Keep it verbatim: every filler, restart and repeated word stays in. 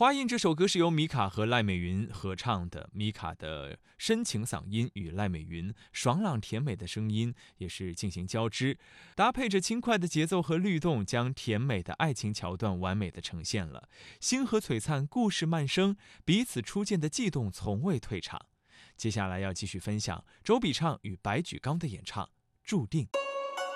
花印这首歌是由米卡和赖美云合唱的，米卡的深情嗓音与赖美云爽朗甜美的声音也是进行交织，搭配着轻快的节奏和律动，将甜美的爱情桥段完美的呈现了。星河璀璨，故事漫生，彼此初见的悸动从未退场。接下来要继续分享周笔畅与白举纲的演唱《注定》。